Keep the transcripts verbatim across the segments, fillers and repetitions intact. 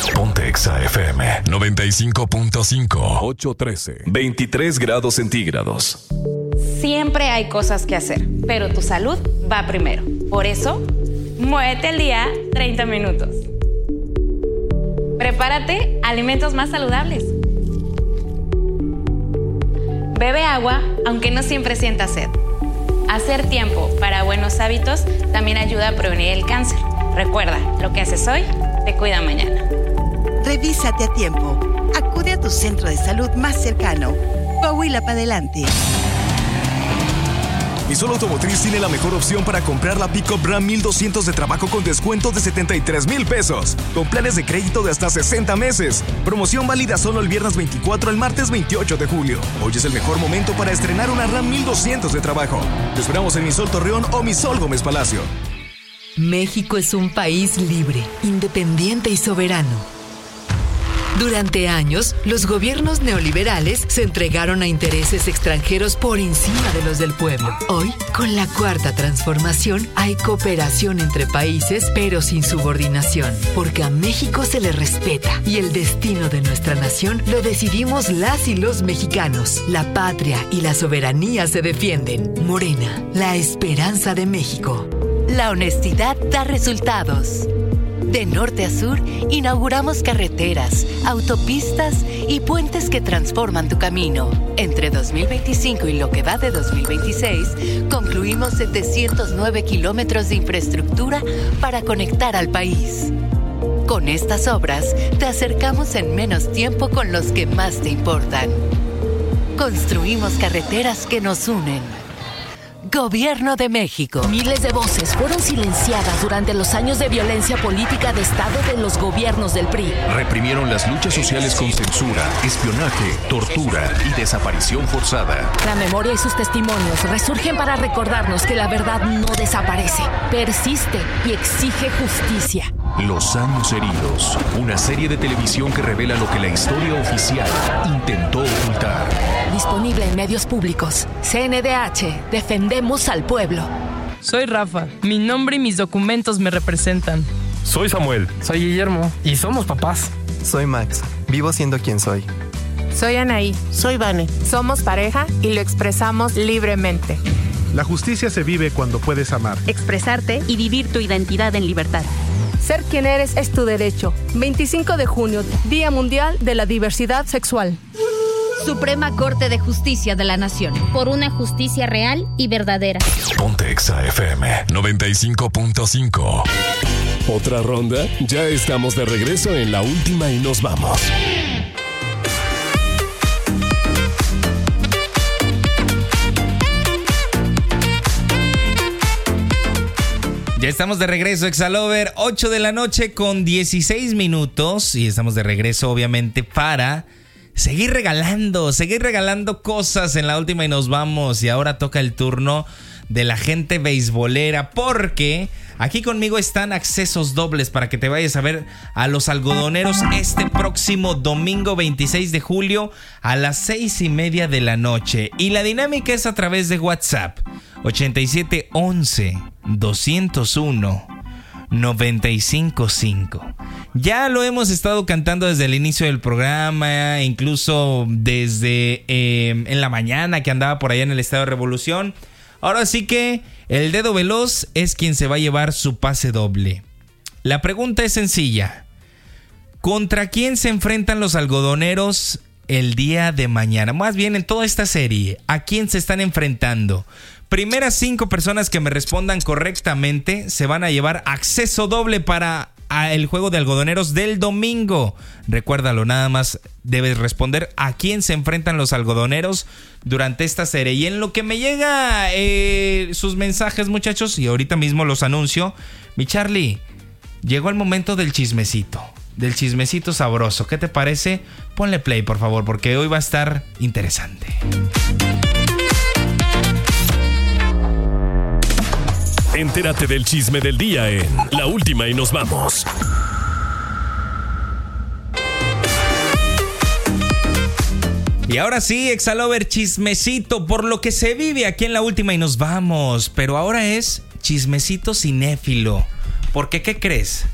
Ponte Exa F M noventa y cinco punto cinco. ocho trece. veintitrés grados centígrados. Siempre hay cosas que hacer, pero tu salud va primero. Por eso, muévete al día treinta minutos. Prepárate alimentos más saludables. Bebe agua, aunque no siempre sientas sed. Hacer tiempo para buenos hábitos también ayuda a prevenir el cáncer. Recuerda, lo que haces hoy te cuida mañana. Revísate a tiempo. Acude a tu centro de salud más cercano. Coahuila para adelante. Misol Automotriz tiene la mejor opción para comprar la Pickup Ram mil doscientos de trabajo con descuento de setenta y tres mil pesos, con planes de crédito de hasta sesenta meses. Promoción válida solo el viernes veinticuatro al martes veintiocho de julio. Hoy es el mejor momento para estrenar una Ram mil doscientos de trabajo. Te esperamos en Misol Torreón o Misol Gómez Palacio. México es un país libre, independiente y soberano. Durante años, los gobiernos neoliberales se entregaron a intereses extranjeros por encima de los del pueblo. Hoy, con la Cuarta Transformación, hay cooperación entre países, pero sin subordinación, porque a México se le respeta y el destino de nuestra nación lo decidimos las y los mexicanos. La patria y la soberanía se defienden. Morena, la esperanza de México. La honestidad da resultados. De norte a sur, inauguramos carreteras, autopistas y puentes que transforman tu camino. Entre dos mil veinticinco y lo que va de dos mil veintiséis, concluimos setecientos nueve kilómetros de infraestructura para conectar al país. Con estas obras, te acercamos en menos tiempo con los que más te importan. Construimos carreteras que nos unen. Gobierno de México. Miles de voces fueron silenciadas durante los años de violencia política de Estado de los gobiernos del P R I. Reprimieron las luchas sociales con censura, espionaje, tortura y desaparición forzada. La memoria y sus testimonios resurgen para recordarnos que la verdad no desaparece, persiste y exige justicia. Los años heridos. Una serie de televisión que revela lo que la historia oficial intentó ocultar. Disponible en medios públicos. C N D H. Defendemos al pueblo. Soy Rafa. Mi nombre y mis documentos me representan. Soy Samuel. Soy Guillermo. Y somos papás. Soy Max. Vivo siendo quien soy. Soy Anaí. Soy Vane. Somos pareja y lo expresamos libremente. La justicia se vive cuando puedes amar, expresarte y vivir tu identidad en libertad. Ser quien eres es tu derecho. veinticinco de junio, Día Mundial de la Diversidad Sexual. Suprema Corte de Justicia de la Nación. Por una justicia real y verdadera. Ponte Exa F M noventa y cinco punto cinco. ¿Otra ronda? Ya estamos de regreso en la última y nos vamos. Ya estamos de regreso, Exalover, ocho de la noche con dieciséis minutos. Y estamos de regreso, obviamente, para seguir regalando, seguir regalando cosas en la última y nos vamos. Y ahora toca el turno de la gente beisbolera, porque aquí conmigo están accesos dobles para que te vayas a ver a los algodoneros este próximo domingo veintiséis de julio a las seis y media de la noche. Y la dinámica es a través de WhatsApp ochenta y siete once doscientos uno noventa y cinco cinco. Ya lo hemos estado cantando desde el inicio del programa, incluso desde eh, en la mañana que andaba por allá en el Estadio de Revolución. Ahora sí que el dedo veloz es quien se va a llevar su pase doble. La pregunta es sencilla. ¿Contra quién se enfrentan los algodoneros el día de mañana? Más bien en toda esta serie, ¿a quién se están enfrentando? Primeras cinco personas que me respondan correctamente se van a llevar acceso doble para el juego de algodoneros del domingo. Recuérdalo, nada más debes responder a quién se enfrentan los algodoneros durante esta serie. Y en lo que me llega eh, sus mensajes, muchachos, y ahorita mismo los anuncio, mi Charlie, llegó el momento del chismecito, del chismecito sabroso. ¿Qué te parece? Ponle play, por favor, porque hoy va a estar interesante. Entérate del chisme del día en La Última y nos vamos. Y ahora sí, Exalover, chismecito por lo que se vive aquí en La Última y nos vamos. Pero ahora es chismecito cinéfilo. Porque, ¿qué crees?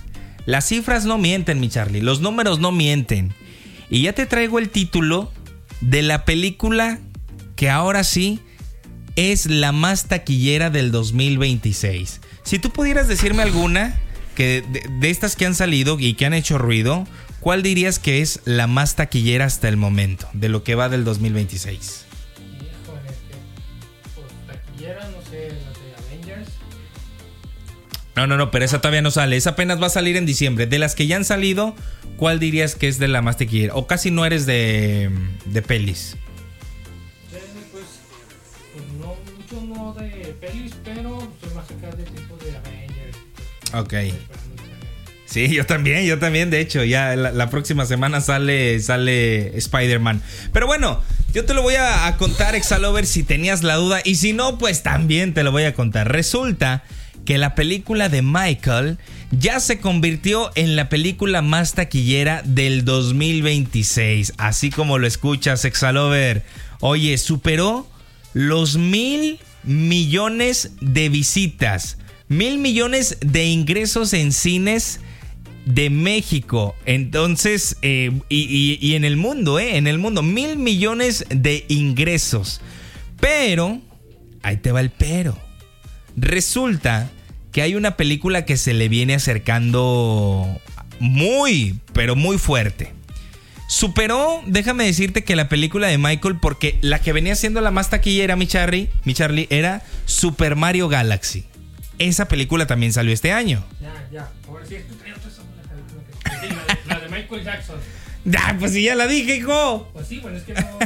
Las cifras no mienten, mi Charlie. Los números no mienten. Y ya te traigo el título de la película que ahora sí es la más taquillera del dos mil veintiséis. Si tú pudieras decirme alguna que de, de estas que han salido y que han hecho ruido, ¿cuál dirías que es la más taquillera hasta el momento de lo que va del dos mil veintiséis? Híjole, pues taquillera, no sé, la de Avengers. No, no, no, pero esa todavía no sale. Esa apenas va a salir en diciembre. De las que ya han salido, ¿cuál dirías que es de la más taquillera? O casi no eres de, de pelis. Pues, pues no, mucho no de pelis, pero soy más acá de tipo de Avengers. Ok. Sí, yo también, yo también. De hecho, ya la, la próxima semana sale, sale Spider-Man. Pero bueno, yo te lo voy a, a contar, Exalover, si tenías la duda. Y si no, pues también te lo voy a contar. Resulta que la película de Michael ya se convirtió en la película más taquillera del dos mil veintiséis. Así como lo escuchas, Exalover. Oye, superó los mil millones de visitas. Mil millones de ingresos en cines de México. Entonces, eh, y, y, y en el mundo, eh, en el mundo, mil millones de ingresos. Pero, ahí te va el pero. Resulta que hay una película que se le viene acercando muy, pero muy fuerte. Superó, déjame decirte que la película de Michael, porque la que venía siendo la más taquillera, mi Charlie, mi Charlie, era Super Mario Galaxy. Esa película también salió este año. Ya, ya. Ahora sí, estoy trayendo esa película. La, la de Michael Jackson. Ya, pues sí, ya la dije, hijo. Pues sí, bueno, es que no.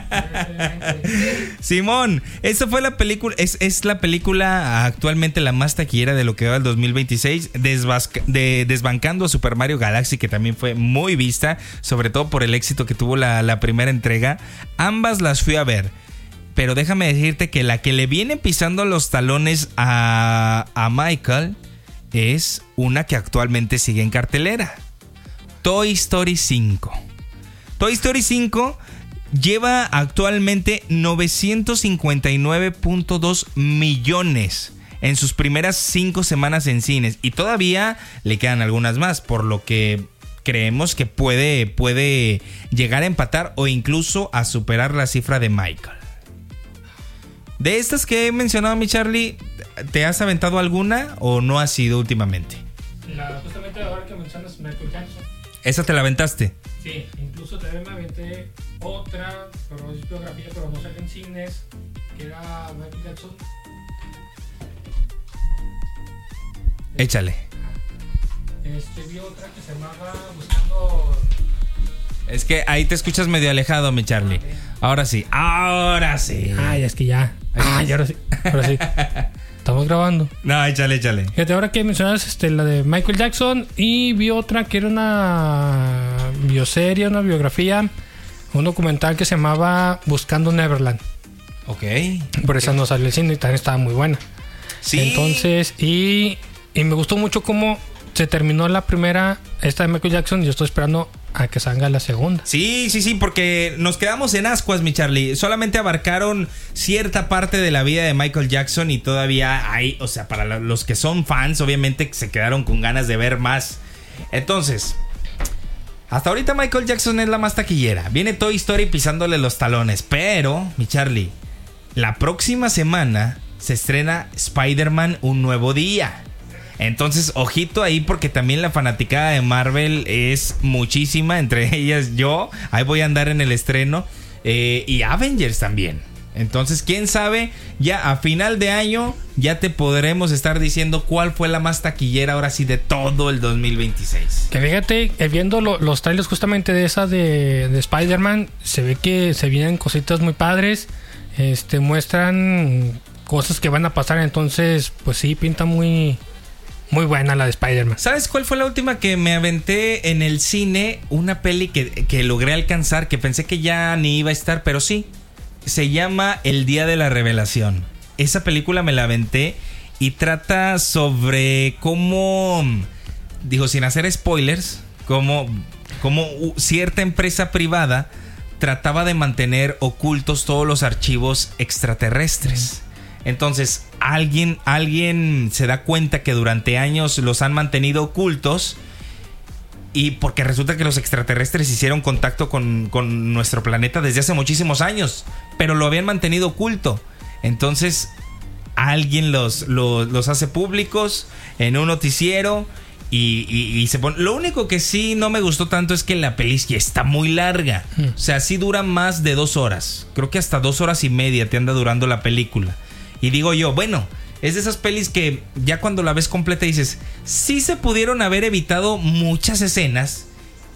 Simón, esa fue la película. Es, es la película actualmente la más taquillera de lo que va el dos mil veintiséis. Desbasca, de, desbancando a Super Mario Galaxy, que también fue muy vista, sobre todo por el éxito que tuvo la, la primera entrega. Ambas las fui a ver. Pero déjame decirte que la que le viene pisando los talones a, a Michael es una que actualmente sigue en cartelera. Toy Story cinco. Toy Story cinco lleva actualmente novecientos cincuenta y nueve punto dos millones en sus primeras cinco semanas en cines. Y todavía le quedan algunas más, por lo que creemos que puede, puede llegar a empatar o incluso a superar la cifra de Michael. De estas que he mencionado, mi Charlie, ¿te has aventado alguna o no ha sido últimamente? La, justamente ahora que mencionas Michael Jackson. ¿Esa te la aventaste? Sí, incluso también me aventé otra, pero es biografía, pero no sale en cines, que era Michael Jackson. Échale. Este, vi otra que se llamaba Buscando... Es que ahí te escuchas medio alejado, mi Charlie. Ahora sí, ahora sí. Ay, es que ya. Ay, ahora sí, ahora sí. Estamos grabando. No, échale, échale. Fíjate, ahora que mencionas este, la de Michael Jackson, y vi otra que era una bioserie, una biografía, un documental que se llamaba Buscando Neverland. Ok. Por esa no salió el cine y también estaba muy buena. Sí. Entonces, y, y me gustó mucho cómo se terminó la primera, esta de Michael Jackson, y yo estoy esperando a que salga la segunda. Sí, sí, sí, porque nos quedamos en ascuas, mi Charlie. Solamente abarcaron cierta parte de la vida de Michael Jackson y todavía hay, o sea, para los que son fans, obviamente se quedaron con ganas de ver más. Entonces, hasta ahorita Michael Jackson es la más taquillera. Viene Toy Story pisándole los talones, pero, mi Charlie, la próxima semana se estrena Spider-Man Un Nuevo Día. Entonces, ojito ahí, porque también la fanaticada de Marvel es muchísima. Entre ellas yo, ahí voy a andar en el estreno. eh, Y Avengers también. Entonces, quién sabe, ya a final de año ya te podremos estar diciendo cuál fue la más taquillera ahora sí de todo el dos mil veintiséis. Que fíjate, eh, viendo lo, los trailers justamente de esa de, de Spider-Man, se ve que se vienen cositas muy padres. Este, muestran cosas que van a pasar. Entonces, pues sí, pinta muy... Muy buena la de Spider-Man. ¿Sabes cuál fue la última que me aventé en el cine? Una peli que, que logré alcanzar, que pensé que ya ni iba a estar, pero sí. Se llama El Día de la Revelación. Esa película me la aventé y trata sobre cómo, digo, sin hacer spoilers, cómo, cómo cierta empresa privada trataba de mantener ocultos todos los archivos extraterrestres. Entonces, alguien, alguien se da cuenta que durante años los han mantenido ocultos Y porque resulta que los extraterrestres hicieron contacto con, con nuestro planeta desde hace muchísimos años, pero lo habían mantenido oculto. Entonces alguien los, los, los hace públicos en un noticiero y, y, y se pone... Lo único que sí no me gustó tanto es que la peli ya está muy larga. Mm. O sea, sí dura más de dos horas. Creo que hasta dos horas y media te anda durando la película. Y digo yo, bueno, es de esas pelis que ya cuando la ves completa dices, sí se pudieron haber evitado muchas escenas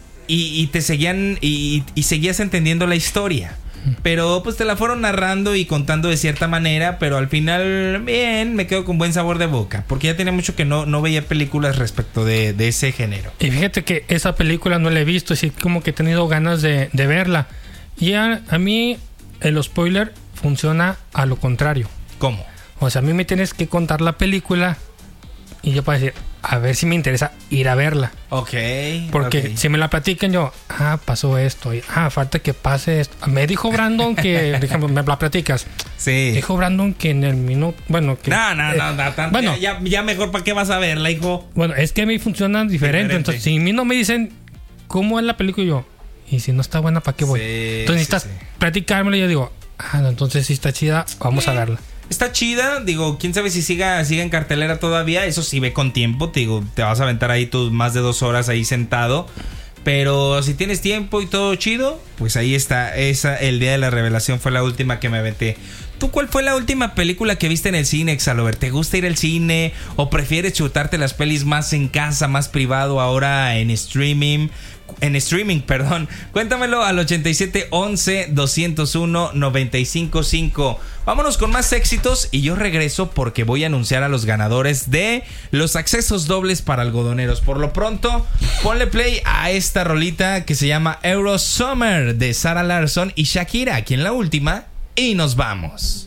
y, y te seguían y, y seguías entendiendo la historia. Pero pues te la fueron narrando y contando de cierta manera, pero al final, bien, me quedo con buen sabor de boca, porque ya tenía mucho que no, no veía películas respecto de, de ese género. Y fíjate que esa película no la he visto, así como que he tenido ganas de, de verla. Y a, a mí el spoiler funciona a lo contrario. ¿Cómo? O sea, a mí me tienes que contar la película y yo para decir, a ver si me interesa ir a verla. Ok. Porque okay. si me la platican yo, ah, pasó esto. Y, ah, falta que pase esto. Me dijo Brandon que, por ejemplo, me la platicas. Sí. Dijo Brandon que en el minuto, bueno, que... No, no, eh, no, no tanto, bueno, ya, ya mejor para qué vas a verla, hijo. Bueno, es que a mí funcionan diferente. diferente. Entonces, si a mí no me dicen cómo es la película, yo, y si no está buena, ¿para qué voy? Sí, entonces necesitas sí, sí. platicármela y yo digo, ah, no, entonces si está chida, vamos sí. a verla. Está chida, digo, quién sabe si siga, siga en cartelera todavía. Eso sí, ve con tiempo, te digo, te vas a aventar ahí tus más de dos horas ahí sentado. Pero si tienes tiempo y todo chido, pues ahí está. Esa, el día de la revelación fue la última que me aventé. ¿Tú cuál fue la última película que viste en el cine, Exalover? ¿Te gusta ir al cine o prefieres chutarte las pelis más en casa, más privado, ahora en streaming? En streaming, perdón. Cuéntamelo al ochenta y siete once doscientos uno noventa y cinco cinco. Vámonos con más éxitos y yo regreso porque voy a anunciar a los ganadores de los accesos dobles para algodoneros. Por lo pronto, ponle play a esta rolita que se llama Euro Summer de Sarah Larsson y Shakira, aquí en la última, y nos vamos.